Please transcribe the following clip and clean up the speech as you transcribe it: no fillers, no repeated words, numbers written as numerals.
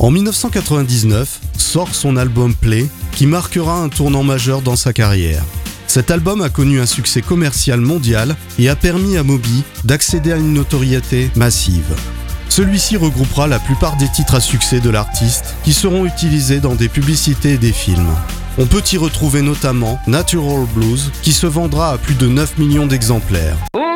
En 1999, sort son album Play, qui marquera un tournant majeur dans sa carrière. Cet album a connu un succès commercial mondial et a permis à Moby d'accéder à une notoriété massive. Celui-ci regroupera la plupart des titres à succès de l'artiste qui seront utilisés dans des publicités et des films. On peut y retrouver notamment Natural Blues qui se vendra à plus de 9 millions d'exemplaires.